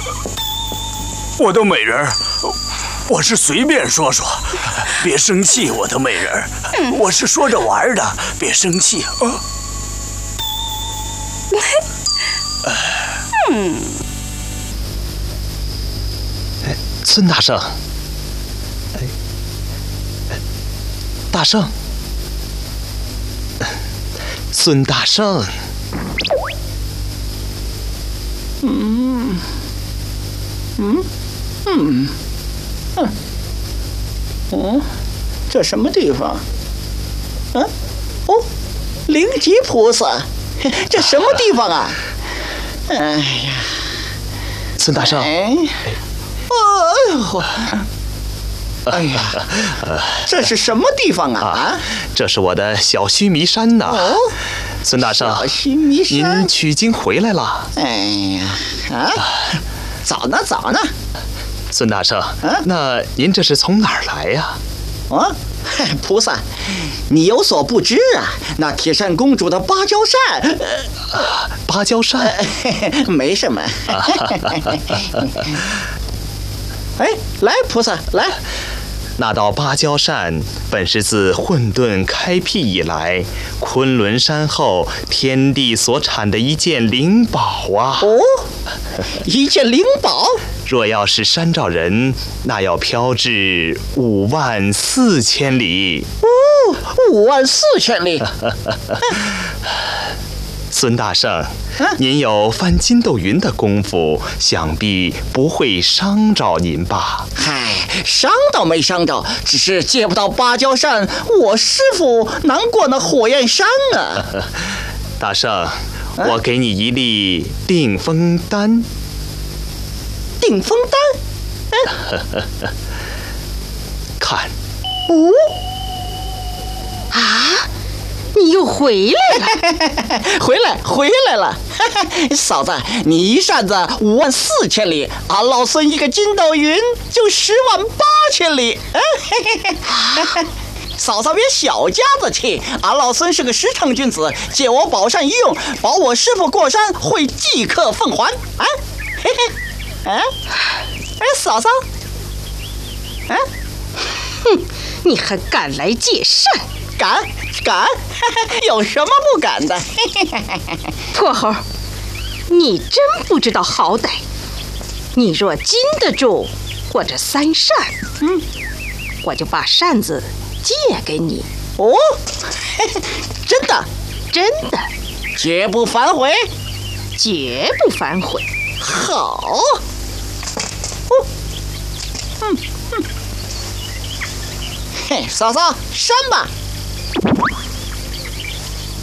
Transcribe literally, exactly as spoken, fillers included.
我的美人儿，我是随便说说，别生气，我的美人儿，我是说着玩的，别生气啊。 嗯。 哎，孙大圣，哎，大圣，孙大圣。 嗯，嗯，嗯，嗯，嗯，这什么地方？嗯，哦，灵吉菩萨，这什么地方啊？哎呀， 孙大圣， 哎，哎呦，哎呀，这是什么地方啊？ 啊，这是我的小须弥山呐。哦，孙大圣， 小须弥山， 您取经回来了？ 哎呀，啊，早呢，早呢。 孙大圣， 啊， 那您这是从哪儿来呀？ 啊，菩萨，你有所不知啊，那铁扇公主的芭蕉扇， 呃啊、芭蕉扇， 呃、没什么。哎，来，菩萨，来。 那道芭蕉扇本是自混沌开辟以来，昆仑山后天地所产的一件灵宝啊！ 哦，一件灵宝。 若要是山寨人，那要飘至五万四千里。 哦，五万四千里。 孙大圣，您有翻筋斗云的功夫，想必不会伤着您吧？ 嗨，伤倒没伤着，只是借不到芭蕉扇，我师傅难过那火焰山啊。 大圣，我给你一粒定风丹。 定风丹？ 嗯、看。 哦。 啊！你又回来了， 回来回来了，嫂子，你一扇子五万四千里，俺老孙一个筋斗云就十万八千里。嫂嫂别小家子气，俺老孙是个实诚君子，借我宝扇一用，保我师傅过山会即刻奉还。啊，嘿嘿，啊，哎，嫂嫂， 啊，哼，你还敢来借扇？ 敢敢，有什么不敢的？ 破猴，你真不知道好歹。你若经得住我这三扇，嗯，我就把扇子借给你。 哦，真的， 真的， 绝不反悔， 绝不反悔。 好，哦，嗯嗯，嘿，嫂嫂，扇吧。